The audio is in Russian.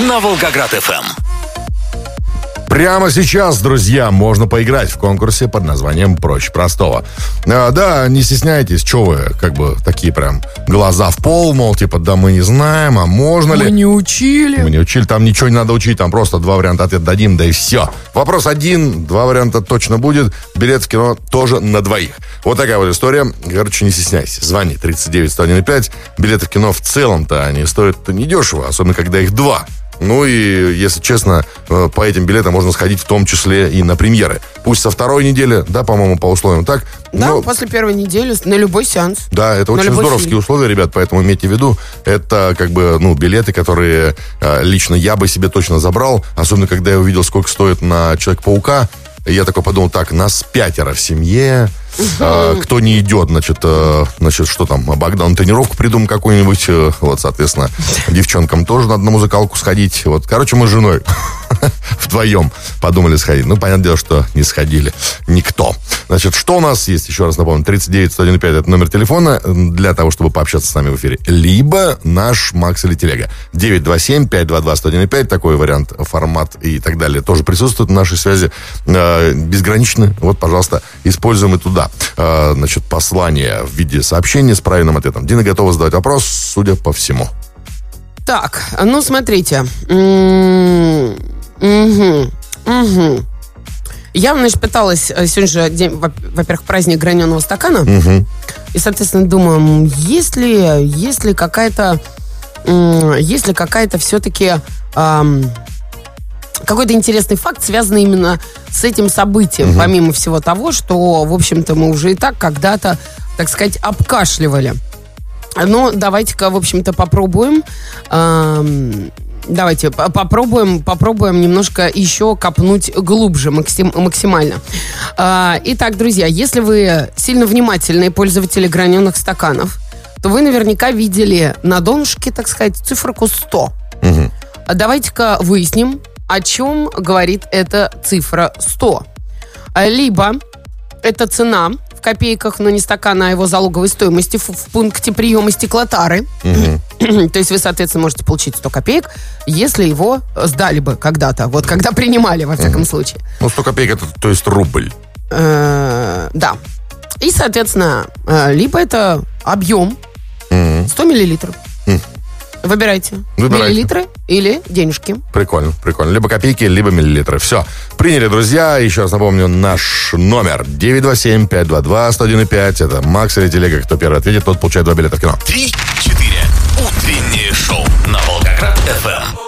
на Волгоград-ФМ. Прямо сейчас, друзья, можно поиграть в конкурсе под названием «Проще простого». Да, не стесняйтесь, что вы, как бы, такие прям глаза в пол, мол, типа, да мы не знаем, а можно ли? Мы не учили. Мы не учили, там ничего не надо учить, там просто 2 варианта ответа дадим, да и все. Вопрос 1, 2 варианта точно будет, билет в кино тоже на 2. Вот такая вот история. Короче, не стесняйся, звони 39-101-5. Билеты в кино в целом-то они стоят недешево, особенно когда их 2. Ну и, если честно, по этим билетам можно сходить в том числе и на премьеры. Пусть со 2-й недели, да, по-моему, по условиям так. Да, но... после 1-й недели на любой сеанс. Да, это очень здоровские условия, ребят, поэтому имейте в виду, это как бы, билеты, которые лично я бы себе точно забрал, особенно когда я увидел, сколько стоит на Человека-паука. Я такой подумал, так, нас 5 в семье, кто не идет, значит, что там, Богдан тренировку придумал какую-нибудь, вот, соответственно, девчонкам тоже надо на музыкалку сходить, вот, короче, мы с женой вдвоем подумали сходить, понятное дело, что не сходили никто. Значит, что у нас есть, еще раз напомню, 39-101-5, это номер телефона для того, чтобы пообщаться с нами в эфире, либо наш Макс или Телега, 927-522-101-5, такой вариант, формат и так далее, тоже присутствует в нашей связи, безграничны, вот, пожалуйста, используем и туда. Значит, послание в виде сообщения с правильным ответом. Дина готова задавать вопрос, судя по всему. Так, смотрите. Я, значит, пыталась, сегодня же день, во-первых, праздник граненого стакана. И, соответственно, думаю, есть ли какая-то все-таки какой-то интересный факт, связанный именно с этим событием, помимо всего того, что, в общем-то, мы уже и так когда-то, так сказать, обкашливали. Но давайте-ка, в общем-то, попробуем. Давайте попробуем немножко еще копнуть глубже, максимально. Итак, друзья, если вы сильно внимательные пользователи граненых стаканов, то вы наверняка видели на донышке, так сказать, циферку 100. Давайте-ка выясним, о чем говорит эта цифра 100. Либо это цена в копейках, но не стакана, а его залоговой стоимости в пункте приема стеклотары. То есть вы, соответственно, можете получить 100 копеек, если его сдали бы когда-то. Вот когда принимали, во всяком случае. 100 копеек это, то есть рубль. Да. И, соответственно, либо это объем 100 миллилитров. Выбирайте. Миллилитры или денежки. Прикольно. Либо копейки, либо миллилитры. Все. Приняли, друзья. Еще раз напомню, наш номер 927-522-101-5. Это Макс или Телега. Кто первый ответит, тот получает 2 билета в кино. 3-4. Утреннее шоу на Волгоград-ФМ.